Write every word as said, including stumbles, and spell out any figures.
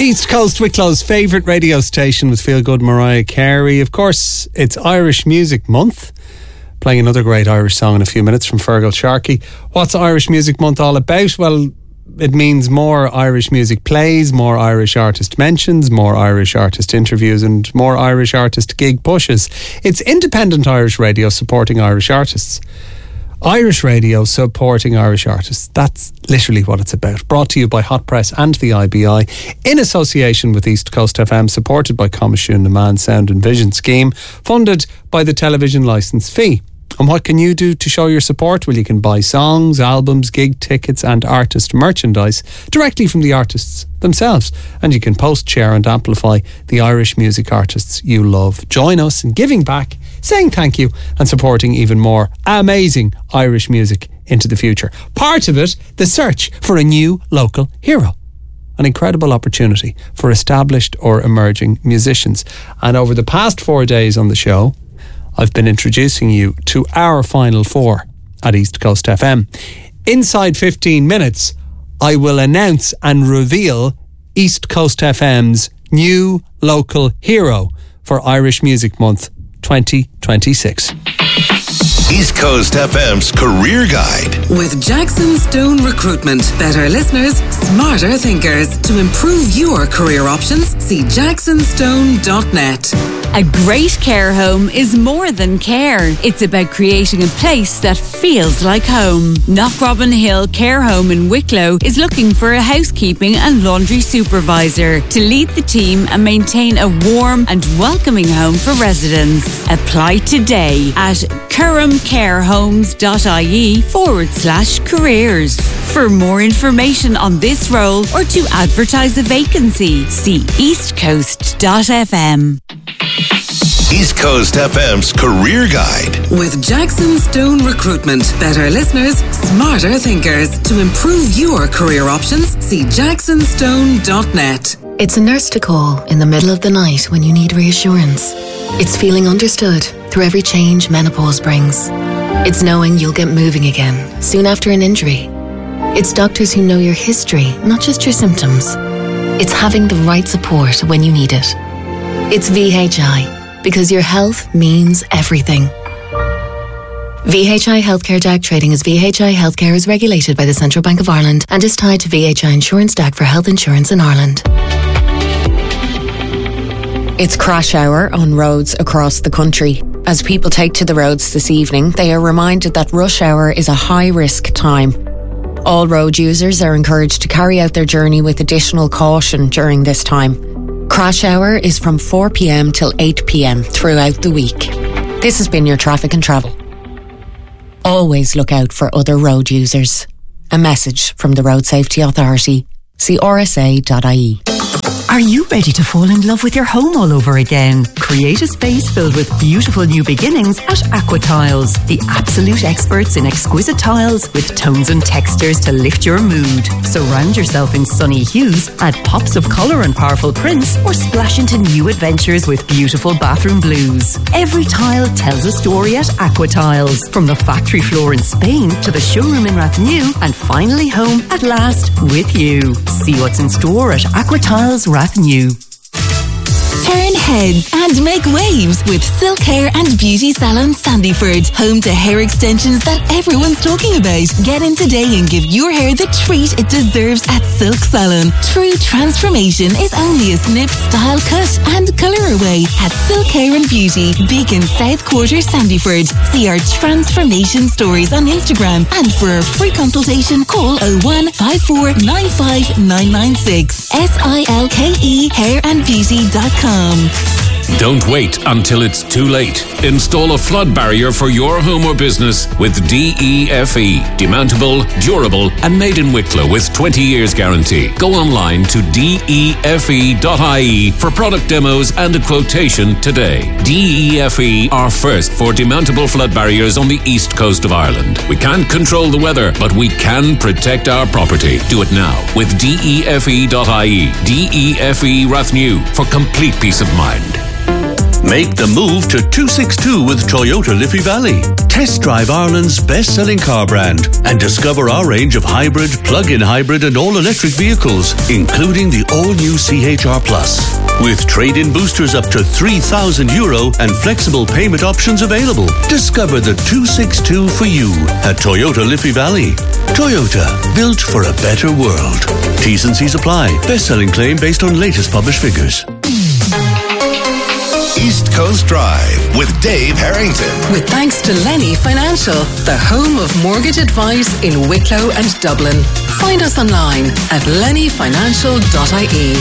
East Coast Wicklow's favourite radio station with Feel Good Mariah Carey. Of course, it's Irish Music Month. Playing another great Irish song in a few minutes from Fergal Sharkey. What's Irish Music Month all about? Well, it means more Irish music plays, more Irish artist mentions, more Irish artist interviews and more Irish artist gig pushes. It's independent Irish radio supporting Irish artists. Irish radio supporting Irish artists. That's literally what it's about. Brought to you by Hot Press and the I B I in association with East Coast F M, supported by Coimisiún na Man Sound and Vision Scheme, funded by the television licence fee. And what can you do to show your support? Well, you can buy songs, albums, gig tickets and artist merchandise directly from the artists themselves. And you can post, share and amplify the Irish music artists you love. Join us in giving back, saying thank you and supporting even more amazing Irish music into the future. Part of it, the search for a new local hero. An incredible opportunity for established or emerging musicians. And over the past four days on the show, I've been introducing you to our final four at East Coast F M. Inside fifteen minutes, I will announce and reveal East Coast F M's new local hero for Irish Music Month twenty twenty-six. East Coast F M's Career Guide. With Jackson Stone Recruitment. Better listeners, smarter thinkers. To improve your career options, see jackson stone dot net. A great care home is more than care. It's about creating a place that feels like home. Knockrobin Hill Care Home in Wicklow is looking for a housekeeping and laundry supervisor to lead the team and maintain a warm and welcoming home for residents. Apply today at curramcarehomes.ie forward slash careers. For more information on this role or to advertise a vacancy, see east coast dot f m. East Coast F M's Career Guide. With Jackson Stone Recruitment. Better listeners, smarter thinkers. To improve your career options, see jackson stone dot net. It's a nurse to call in the middle of the night when you need reassurance. It's feeling understood through every change menopause brings. It's knowing you'll get moving again soon after an injury. It's doctors who know your history, not just your symptoms. It's having the right support when you need it. It's V H I, because your health means everything. V H I Healthcare D A C trading as V H I Healthcare is regulated by the Central Bank of Ireland and is tied to V H I Insurance D A C for health insurance in Ireland. It's crash hour on roads across the country. As people take to the roads this evening, they are reminded that rush hour is a high-risk time. All road users are encouraged to carry out their journey with additional caution during this time. Crash hour is from four p.m. till eight p.m. throughout the week. This has been your traffic and travel. Always look out for other road users. A message from the Road Safety Authority. See r s a dot i e. Are you ready to fall in love with your home all over again? Create a space filled with beautiful new beginnings at Aqua Tiles, the absolute experts in exquisite tiles with tones and textures to lift your mood. Surround yourself in sunny hues, add pops of colour and powerful prints, or splash into new adventures with beautiful bathroom blues. Every tile tells a story at Aqua Tiles, from the factory floor in Spain to the showroom in Rathnew, and finally home at last with you. See what's in store at Aqua Tiles Rathnew. Turn heads and make waves with Silk Hair and Beauty Salon Sandyford, home to hair extensions that everyone's talking about. Get in today and give your hair the treat it deserves at Silk Salon. True transformation is only a snip, style, cut and colour away at Silk Hair and Beauty, Beacon South Quarter, Sandyford. See our transformation stories on Instagram, and for a free consultation, call oh one, five four nine five nine nine six. S I L K E hair and beauty dot com. Don't wait until it's too late. Install a flood barrier for your home or business with D E F E. Demountable, durable and made in Wicklow with twenty years guarantee. Go online to D E F E dot I E for product demos and a quotation today. D E F E are first for demountable flood barriers on the east coast of Ireland. We can't control the weather, but we can protect our property. Do it now with D E F E dot I E. D E F E Rathnew for complete peace of mind. Make the move to two sixty-two with Toyota Liffey Valley. Test drive Ireland's best-selling car brand and discover our range of hybrid, plug-in hybrid and all-electric vehicles, including the all-new C H R Plus. With trade-in boosters up to three thousand euro and flexible payment options available. Discover the two sixty-two for you at Toyota Liffey Valley. Toyota, built for a better world. T's and C's apply. Best-selling claim based on latest published figures. East Coast Drive with Dave Harrington. With thanks to Lenny Financial, the home of mortgage advice in Wicklow and Dublin. Find us online at lenny financial dot I E.